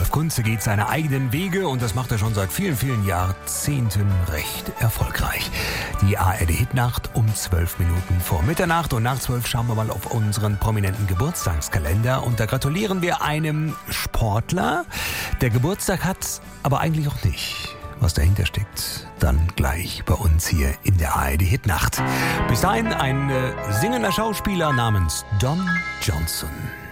Rudolf Kunze geht seine eigenen Wege und das macht er schon seit vielen, vielen Jahrzehnten recht erfolgreich. Die ARD-Hitnacht um 12 Minuten vor Mitternacht und nach 12 schauen wir mal auf unseren prominenten Geburtstagskalender und da gratulieren wir einem Sportler, der Geburtstag hat, aber eigentlich auch nicht. Was dahinter steckt, dann gleich bei uns hier in der ARD-Hitnacht. Bis dahin ein singender Schauspieler namens Don Johnson.